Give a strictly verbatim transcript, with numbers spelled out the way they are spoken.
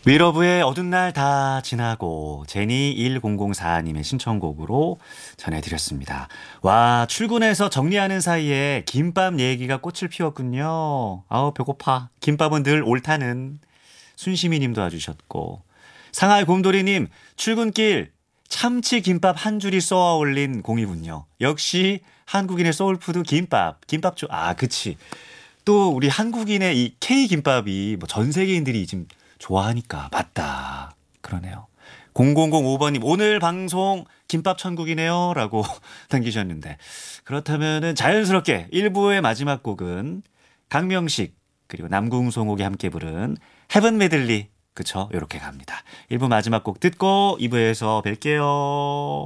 위러브의 어두운 날 다 지나고 제니 천사님의 신청곡으로 전해드렸습니다. 와, 출근해서 정리하는 사이에 김밥 얘기가 꽃을 피웠군요. 아우 배고파. 김밥은 늘 옳다는 순시미 님도 와주셨고, 상하이 곰돌이님 출근길 참치 김밥 한 줄이 쏘아 올린 공이군요. 역시 한국인의 소울푸드 김밥. 김밥주 아 그치. 또 우리 한국인의 이 K 김밥이 뭐 전 세계인들이 지금 좋아하니까 맞다. 그러네요. 공공공오 번님 오늘 방송 김밥 천국이네요 라고 남기셨는데, 그렇다면은 자연스럽게 일 부의 마지막 곡은 강명식 그리고 남궁송옥이 함께 부른 헤븐 메들리, 그쵸? 요렇게 갑니다. 일 부 마지막 곡 듣고 이 부에서 뵐게요.